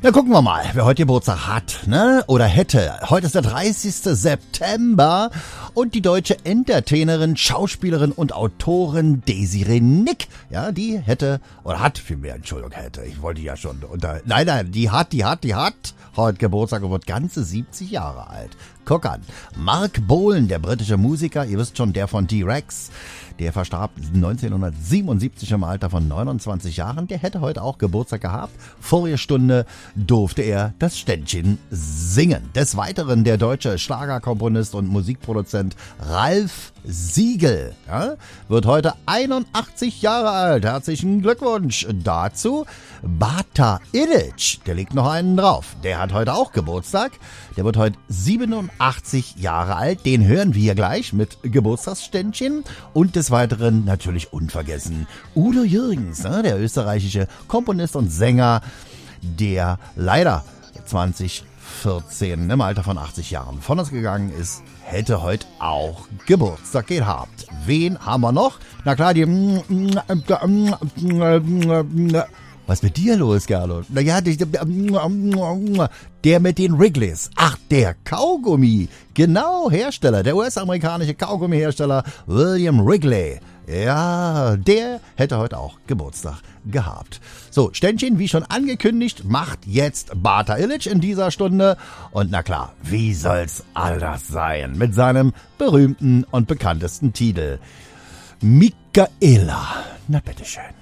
Ja, gucken wir mal, wer heute Geburtstag hat, ne? Oder hätte. Heute ist der 30. September und die deutsche Entertainerin, Schauspielerin und Autorin Desiree Nick, ja, die hätte, oder hat vielmehr, Entschuldigung, hätte, ich wollte ja schon nein, die hat heute Geburtstag und wird ganze 70 Jahre alt. Guck an. Mark Bolan, der britische Musiker, ihr wisst schon, der von T-Rex, der verstarb 1977 im Alter von 29 Jahren. Der hätte heute auch Geburtstag gehabt. Vorige Stunde durfte er das Ständchen singen. Des Weiteren der deutsche Schlagerkomponist und Musikproduzent Ralf Siegel, ja, wird heute 81 Jahre alt. Herzlichen Glückwunsch dazu. Bata Illich, der legt noch einen drauf. Der hat heute auch Geburtstag. Der wird heute 87 Jahre alt. Den hören wir gleich mit Geburtstagsständchen. Und des Weiteren natürlich unvergessen Udo Jürgens, ne, der österreichische Komponist und Sänger, der leider 2014 im Alter von 80 Jahren von uns gegangen ist, hätte heute auch Geburtstag gehabt. Wen haben wir noch? Na klar, die... Was ist mit dir los, Gerlo? Naja, der mit den Wrigley's. Ach, der Kaugummi. Genau, Hersteller. Der US-amerikanische Kaugummi-Hersteller William Wrigley. Ja, der hätte heute auch Geburtstag gehabt. So, Ständchen, wie schon angekündigt, macht jetzt Bata Illich in dieser Stunde. Und na klar, wie soll's anders sein? Mit seinem berühmten und bekanntesten Titel. Michaela. Na bitteschön.